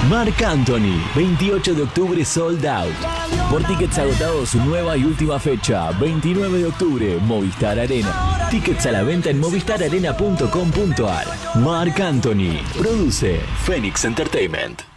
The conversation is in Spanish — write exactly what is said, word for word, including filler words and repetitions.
Marc Anthony, veintiocho de octubre sold out. Por tickets agotados, su nueva y última fecha, veintinueve de octubre, Movistar Arena. Tickets a la venta en movistar arena punto com punto ar. Marc Anthony, produce Phoenix Entertainment.